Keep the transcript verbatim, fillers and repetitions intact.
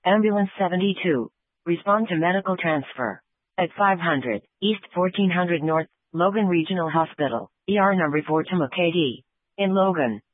Ambulance seventy-two. Respond to medical transfer. At five hundred, East fourteen hundred North, Logan Regional Hospital, E R number four to M K D. In Logan.